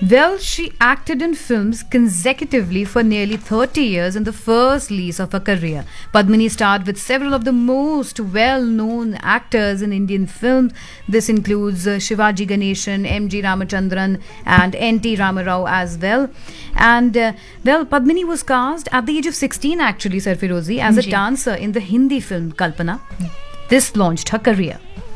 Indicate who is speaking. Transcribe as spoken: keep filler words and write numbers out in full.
Speaker 1: Well, she acted in films consecutively for nearly thirty years in the first lease of her career. Padmini starred with several of the most well-known actors in Indian films. This includes uh, Shivaji Ganeshan, M G Ramachandran and N T Ramarao as well. And, uh, well, Padmini was cast at the age of sixteen actually, Sarfirozi, as a
Speaker 2: Ji.
Speaker 1: dancer in the Hindi film Kalpana. This launched her career.